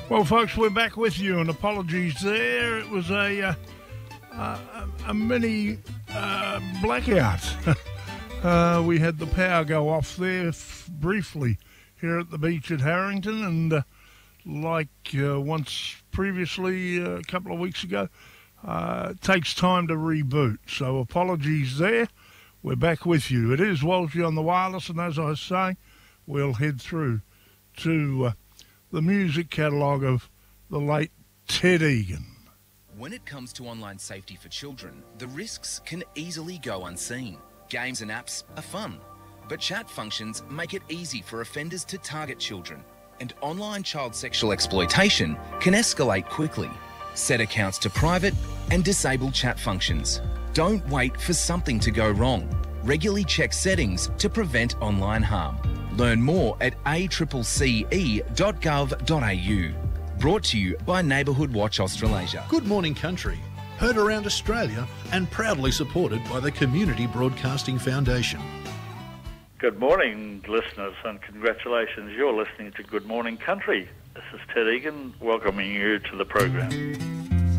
Well, folks, we're back with you, and apologies there. It was a mini blackout. We had the power go off there briefly here at the beach at Harrington, and like once previously a couple of weeks ago, it takes time to reboot. So apologies there. We're back with you. It is Walshy on the wireless, and as I was saying, we'll head through to the music catalogue of the late Ted Egan. When it comes to online safety for children, the risks can easily go unseen. Games and apps are fun, but chat functions make it easy for offenders to target children, and online child sexual exploitation can escalate quickly. Set accounts to private and disable chat functions. Don't wait for something to go wrong. Regularly check settings to prevent online harm. Learn more at accce.gov.au. Brought to you by Neighbourhood Watch Australasia. Good morning, country. Heard around Australia and proudly supported by the Community Broadcasting Foundation. Good morning, listeners, and congratulations. You're listening to Good Morning Country. This is Ted Egan welcoming you to the program.